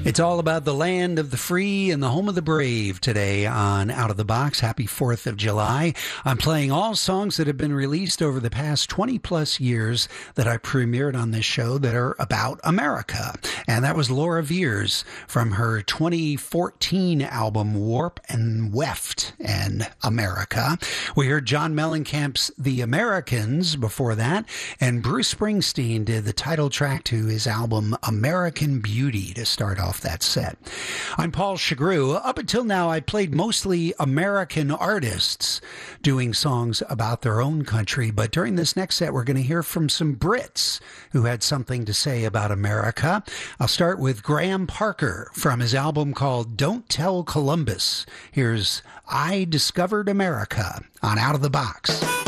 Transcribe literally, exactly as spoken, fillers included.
It's all about the land of the free and the home of the brave today on Out of the Box. Happy fourth of July. I'm playing all songs that have been released over the past twenty plus years that I premiered on this show that are about America. And that was Laura Veirs from her twenty fourteen album Warp and Weft and America. We heard John Mellencamp's The Americans before that, and Bruce Springsteen did the title track to his album American Beauty to start off that set. I'm Paul Chagru. Up until now, I played mostly American artists doing songs about their own country, but during this next set, we're going to hear from some Brits who had something to say about America. I'll start with Graham Parker from his album called Don't Tell Columbus. Here's I Discovered America on Out of the Box.